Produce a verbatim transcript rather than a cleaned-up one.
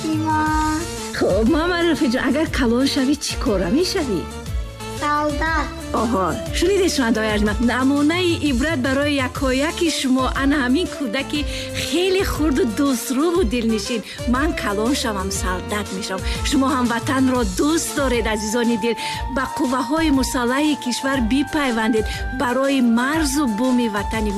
Мамаджимон. خب مامرفه جان اگر کلان شوی چی کاره میشوی؟ سالدار. آها شنیدی شما دایش من نمونه عبرت برای یکایک شما انا همین کودکی خیلی خرد و دوست رو و دلنشین. من کلان شوم سالدات میشم. شما هم وطن را دوست دارید عزیزان دل. با قوه های مسلح کشور بی پیوندید برای مرز و بوم وطن